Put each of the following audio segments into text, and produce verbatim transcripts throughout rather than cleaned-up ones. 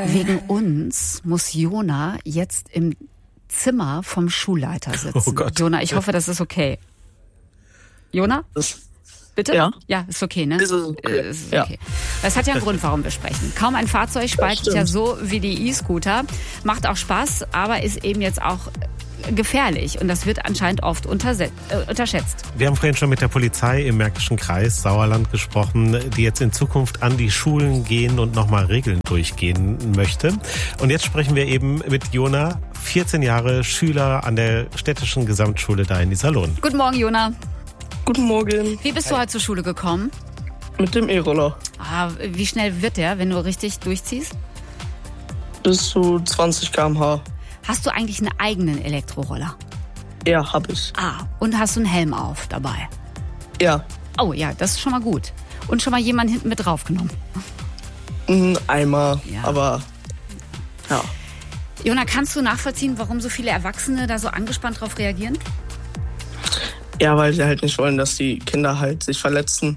Wegen uns muss Jona jetzt im Zimmer vom Schulleiter sitzen. Oh Gott. Jona, ich hoffe, das ist okay. Jona? Bitte? Ja. Ja, ist okay, ne? Ist es okay. Ist Ja. okay. Das hat ja einen Grund, warum wir sprechen. Kaum ein Fahrzeug spaltet stimmt. ja so wie die E-Scooter. Macht auch Spaß, aber ist eben jetzt auch gefährlich. Und das wird anscheinend oft unterset- äh, unterschätzt. Wir haben vorhin schon mit der Polizei im Märkischen Kreis Sauerland gesprochen, die jetzt in Zukunft an die Schulen gehen und nochmal Regeln durchgehen möchte. Und jetzt sprechen wir eben mit Jona, vierzehn Jahre, Schüler an der städtischen Gesamtschule da in Iserlohn. Guten Morgen, Jona. Guten Morgen. Wie bist du heute zur Schule gekommen? Mit dem E-Roller. Ah, wie schnell wird der, wenn du richtig durchziehst? Bis zu zwanzig Kilometer pro Stunde. Hast du eigentlich einen eigenen Elektroroller? Ja, hab ich. Ah, und hast du einen Helm auf dabei? Ja, Oh ja, das ist schon mal gut. Und schon mal jemanden hinten mit draufgenommen. ein Eimer, Ja. aber ja. Jona, kannst du nachvollziehen, warum so viele Erwachsene da so angespannt drauf reagieren? Ja, weil sie halt nicht wollen, dass die Kinder halt sich verletzen.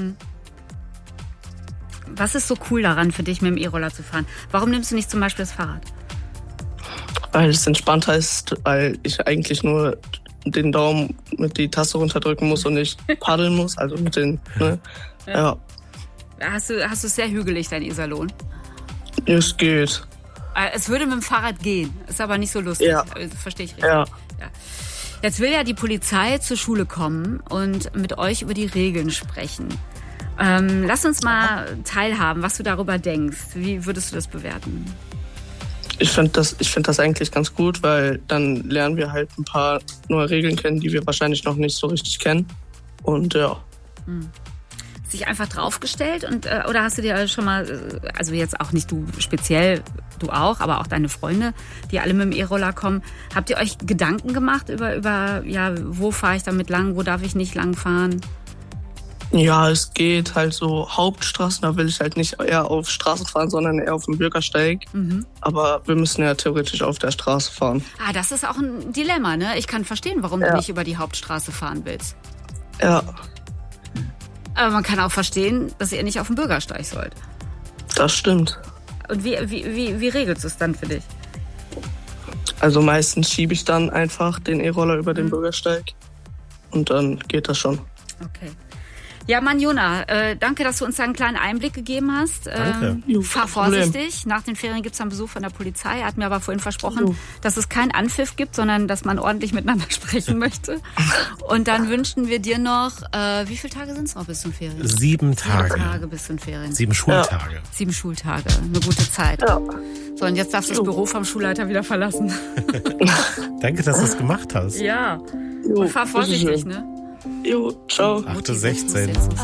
Was ist so cool daran für dich, mit dem E-Roller zu fahren? Warum nimmst du nicht zum Beispiel das Fahrrad? Weil es entspannter ist, weil ich eigentlich nur den Daumen mit die Taste runterdrücken muss und nicht paddeln muss. Also mit den, ne? Ja, Hast du, hast du es sehr hügelig, dein Iserlohn? es geht. Äh, Es würde mit dem Fahrrad gehen, ist aber nicht so lustig. Ja. Äh, Verstehe ich richtig. Ja. Jetzt will ja die Polizei zur Schule kommen und mit euch über die Regeln sprechen. Ähm, lass uns mal teilhaben, was du darüber denkst. Wie würdest du das bewerten? Ich finde das, ich find das eigentlich ganz gut, weil dann lernen wir halt ein paar neue Regeln kennen, die wir wahrscheinlich noch nicht so richtig kennen. Und ja. Hast dich einfach draufgestellt und äh, oder hast du dir schon mal, äh, also jetzt auch nicht du speziell, du auch, aber auch deine Freunde, die alle mit dem E-Roller kommen, habt ihr euch Gedanken gemacht über, über ja, wo fahre ich damit lang, wo darf ich nicht lang fahren? Ja, es geht halt so Hauptstraßen, da will ich halt nicht eher auf Straße fahren, sondern eher auf dem Bürgersteig. Aber wir müssen ja theoretisch auf der Straße fahren. Ah, das ist auch ein Dilemma, ne? Ich kann verstehen, warum Ja. du nicht über die Hauptstraße fahren willst. Ja, Aber man kann auch verstehen, dass ihr nicht auf dem Bürgersteig sollt. das stimmt. Und wie, wie, wie, wie regelst du es dann für dich? Also meistens schiebe ich dann einfach den E-Roller über den Bürgersteig und dann geht das schon. Okay. Ja, Mann, Jona, äh, danke, dass du uns da einen kleinen Einblick gegeben hast. Danke. Ähm, Jo, fahr kein Problem. vorsichtig. Nach den Ferien gibt es einen Besuch von der Polizei. Er hat mir aber vorhin versprochen, Jo. dass es keinen Anpfiff gibt, sondern dass man ordentlich miteinander sprechen möchte. Und dann wünschen wir dir noch, äh, wie viele Tage sind es noch bis zum Ferien? Sieben Tage. Sieben Tage bis zum Ferien. Sieben Schultage. Sieben Schultage. Eine gute Zeit. Ja. So, und jetzt darfst du das Jo. Büro vom Schulleiter wieder verlassen. Danke, dass du es gemacht hast. Ja. Jo, Und fahr vorsichtig, bitteschön. ne? Jo, ciao. acht Uhr sechzehn.